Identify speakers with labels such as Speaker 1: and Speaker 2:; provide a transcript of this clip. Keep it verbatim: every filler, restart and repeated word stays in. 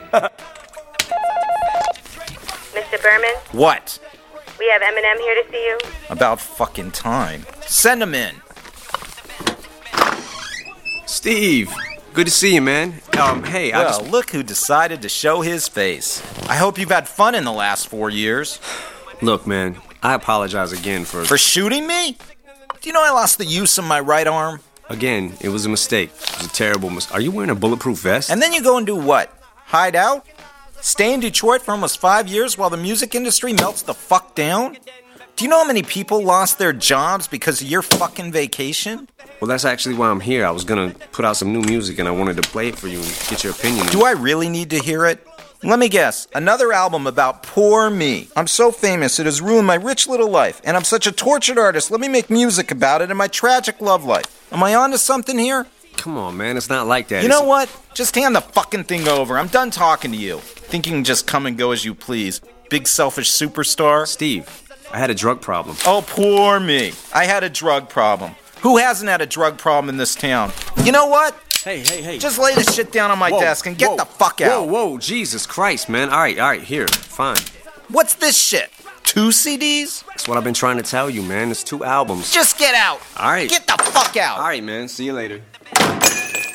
Speaker 1: Mister Berman?
Speaker 2: What?
Speaker 1: We have Eminem here to see you.
Speaker 2: About fucking time. Send him in.
Speaker 3: Steve, good to see you, man. Um, hey, I
Speaker 2: Well,
Speaker 3: just...
Speaker 2: look who decided to show his face. I hope you've had fun in the last four years.
Speaker 3: Look, man, I apologize again for...
Speaker 2: For shooting me? Do you know I lost the use of my right arm?
Speaker 3: Again, it was a mistake. It was a terrible mistake. Are you wearing a bulletproof vest?
Speaker 2: And then you go and do what? Hide out? Stay in Detroit for almost five years while the music industry melts the fuck down? Do you know how many people lost their jobs because of your fucking vacation?
Speaker 3: Well, that's actually why I'm here. I was gonna put out some new music and I wanted to play it for you and get your opinion.
Speaker 2: Do I really need to hear it? Let me guess. Another album about poor me. I'm so famous it has ruined my rich little life, and I'm such a tortured artist. Let me make music about it and my tragic love life. Am I onto something here?
Speaker 3: Come on, man. It's not like that.
Speaker 2: You
Speaker 3: It's
Speaker 2: know
Speaker 3: a-
Speaker 2: what? Just hand the fucking thing over. I'm done talking to you. Think you can just come and go as you please. Big selfish superstar.
Speaker 3: Steve, I had a drug problem.
Speaker 2: Oh, poor me. I had a drug problem. Who hasn't had a drug problem in this town? You know what?
Speaker 3: Hey, hey, hey.
Speaker 2: Just lay this shit down on my
Speaker 3: Whoa,
Speaker 2: desk and get
Speaker 3: whoa,
Speaker 2: the fuck out.
Speaker 3: Whoa, whoa, Jesus Christ, man. All right, all right, here, fine.
Speaker 2: What's this shit? Two C Ds?
Speaker 3: That's what I've been trying to tell you, man. It's two albums.
Speaker 2: Just get out.
Speaker 3: All right.
Speaker 2: Get the fuck out.
Speaker 3: All right, man. See you later.